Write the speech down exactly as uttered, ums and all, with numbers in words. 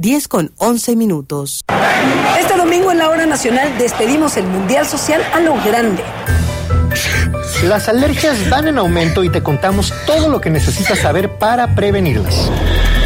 diez con once minutos. Este domingo en la hora nacional despedimos el Mundial Social a lo grande. Las alergias van en aumento y te contamos todo lo que necesitas saber para prevenirlas.